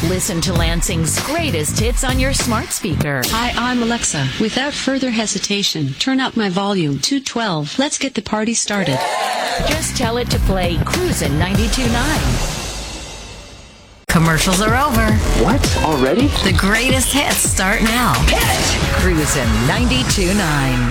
Listen to Lansing's greatest hits on your smart speaker. Hi, I'm Alexa. Without further hesitation, turn up my volume to 12. Let's get the party started. Just tell it to play Cruisin' 92.9. Commercials are over. What? Already? The greatest hits start now. Cruisin' 92.9.